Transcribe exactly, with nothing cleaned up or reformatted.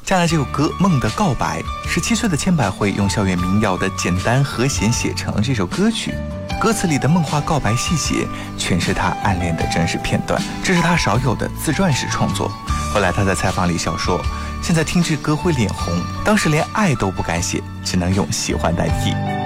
接下来这首歌《梦的告白》，十七岁的千百惠用校园民谣的简单和弦写成了这首歌曲，歌词里的梦话告白细节全是他暗恋的真实片段，这是他少有的自传式创作。后来他在采访里笑说，现在听这歌会脸红，当时连爱都不敢写，只能用喜欢代替。